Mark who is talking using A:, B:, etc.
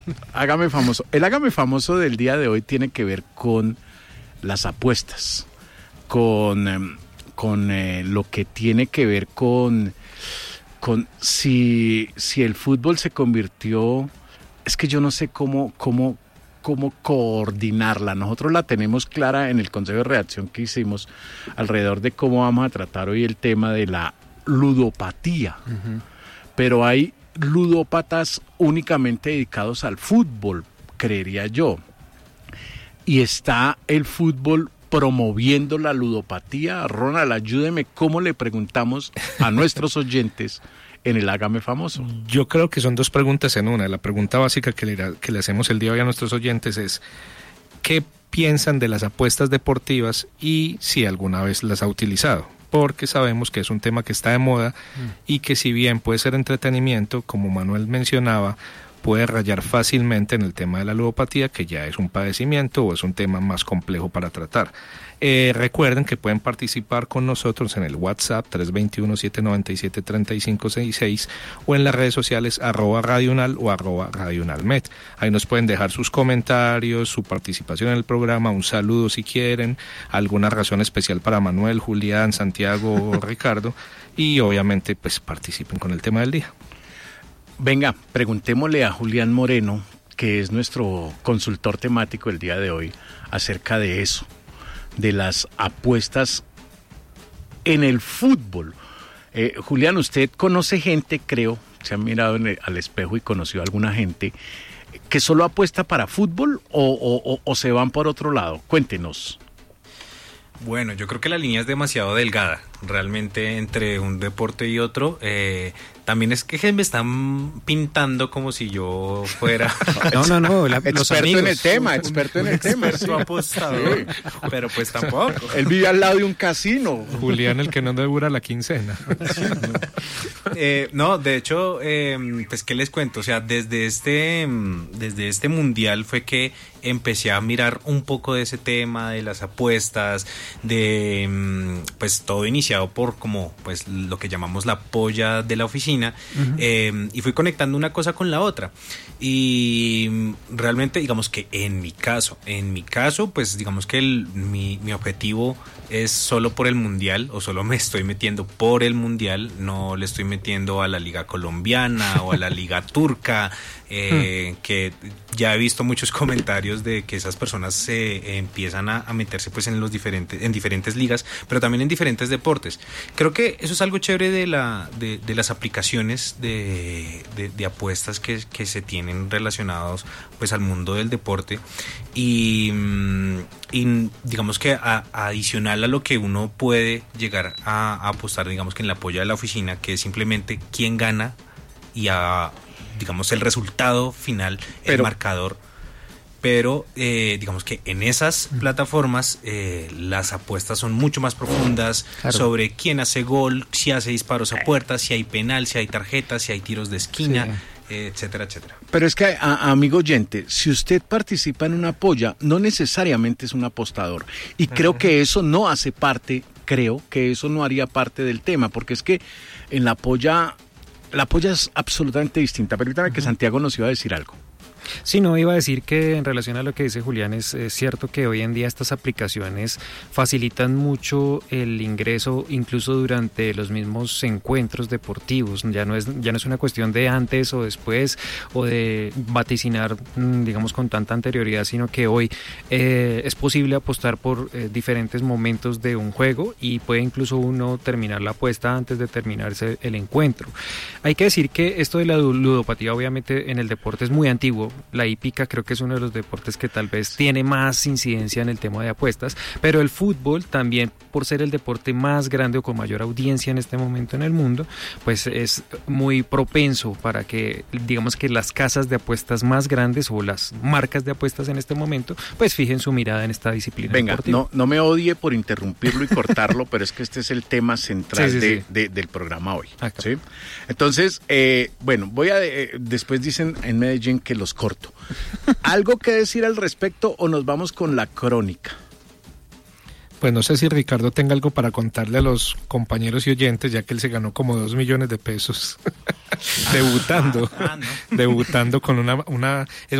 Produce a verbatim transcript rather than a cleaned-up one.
A: Hágame famoso. El hágame famoso del día de hoy tiene que ver con las apuestas, con, eh, con eh, lo que tiene que ver con, con si, si el fútbol se convirtió, es que yo no sé cómo, cómo, cómo coordinarla. Nosotros la tenemos clara en el Consejo de Redacción que hicimos alrededor de cómo vamos a tratar hoy el tema de la ludopatía. Uh-huh. Pero hay ludópatas únicamente dedicados al fútbol, creería yo. Y está el fútbol promoviendo la ludopatía. Ronald, ayúdeme, ¿cómo le preguntamos a nuestros oyentes en el Hágame Famoso?
B: Yo creo que son dos preguntas en una. La pregunta básica que le, que le hacemos el día de hoy a nuestros oyentes es ¿qué piensan de las apuestas deportivas y si alguna vez las ha utilizado? Porque sabemos que es un tema que está de moda mm. y que si bien puede ser entretenimiento, como Manuel mencionaba, puede rayar fácilmente en el tema de la ludopatía, que ya es un padecimiento o es un tema más complejo para tratar. Eh, recuerden que pueden participar con nosotros en el WhatsApp tres dos uno, siete nueve siete, tres cinco seis seis o en las redes sociales arroba radional o arroba radionalmet. Ahí nos pueden dejar sus comentarios, su participación en el programa, un saludo si quieren, alguna razón especial para Manuel, Julián, Santiago o Ricardo y obviamente pues participen con el tema del día.
A: Venga, preguntémosle a Julián Moreno, que es nuestro consultor temático el día de hoy, acerca de eso, de las apuestas en el fútbol. Eh, Julián, usted conoce gente, creo, se ha mirado en el, al espejo y conoció a alguna gente que solo apuesta para fútbol o, o, o, o se van por otro lado. Cuéntenos.
C: Bueno, yo creo que la línea es demasiado delgada, realmente, entre un deporte y otro. Eh, también es que me están pintando como si yo fuera...
D: No, no, no, la,
A: experto
D: los amigos.
A: en el tema, experto en el tema.
C: Experto sí. apostador, sí. Pero pues tampoco.
A: Él vive al lado de un casino.
B: Julián, el que no dura la quincena.
C: Sí, no. Eh, no, de hecho, eh, pues qué les cuento, o sea, desde este, desde este mundial fue que empecé a mirar un poco de ese tema, de las apuestas, de pues todo iniciado por como pues lo que llamamos la polla de la oficina. Uh-huh. eh, y fui conectando una cosa con la otra y realmente digamos que en mi caso en mi caso pues digamos que el, mi, mi objetivo es solo por el mundial o solo me estoy metiendo por el mundial, no le estoy metiendo a la liga colombiana o a la liga turca, eh, hmm. que ya he visto muchos comentarios de que esas personas se eh, empiezan a, a meterse pues en los diferentes en diferentes ligas, pero también en diferentes deportes. Creo que eso es algo chévere de la de, de las aplicaciones de, de, de apuestas que, que se tienen relacionados pues al mundo del deporte y, y digamos que a, a adicional a lo que uno puede llegar a, a apostar, digamos que en la polla de la oficina, que es simplemente quién gana y a, digamos, el resultado final, pero, el marcador. Pero eh, digamos que en esas plataformas eh, las apuestas son mucho más profundas, claro, sobre quién hace gol, si hace disparos a puerta, si hay penal, si hay tarjetas, si hay tiros de esquina, sí. eh, etcétera, etcétera.
A: Pero es que, a, a, amigo oyente, si usted participa en una polla, no necesariamente es un apostador. Y uh-huh. creo que eso no hace parte, creo que eso no haría parte del tema, porque es que en la polla, la polla es absolutamente distinta. Permítame uh-huh. que Santiago nos iba a decir algo.
D: Sí, no, iba a decir que en relación a lo que dice Julián, es, es cierto que hoy en día estas aplicaciones facilitan mucho el ingreso incluso durante los mismos encuentros deportivos. Ya no es, ya no es una cuestión de antes o después o de vaticinar, digamos, con tanta anterioridad, sino que hoy eh, es posible apostar por eh, diferentes momentos de un juego y puede incluso uno terminar la apuesta antes de terminarse el encuentro. Hay que decir que esto de la ludopatía obviamente en el deporte es muy antiguo. La hípica creo que es uno de los deportes que tal vez tiene más incidencia en el tema de apuestas, pero el fútbol también, por ser el deporte más grande o con mayor audiencia en este momento en el mundo, pues es muy propenso para que, digamos que las casas de apuestas más grandes o las marcas de apuestas en este momento, pues fijen su mirada en esta disciplina.
A: Venga,
D: deportiva.
A: no, no me odie por interrumpirlo y cortarlo, pero es que este es el tema central
D: sí, sí,
A: de,
D: sí.
A: De, del programa hoy. ¿Sí? Entonces, eh, bueno, voy a eh, después dicen en Medellín que los corto. ¿Algo que decir al respecto o nos vamos con la crónica?
B: Pues no sé si Ricardo tenga algo para contarle a los compañeros y oyentes, ya que él se ganó como dos millones de pesos. debutando,
C: Ah, no.
B: debutando con una, una